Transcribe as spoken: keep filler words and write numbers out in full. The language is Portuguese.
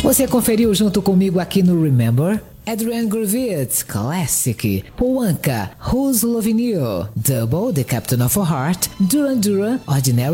Você conferiu junto comigo aqui no Remember? Adrian Griffith, Classic, Poanka, Who's Loving You, Double, The Captain of a Heart, Duran Duran, Ordinary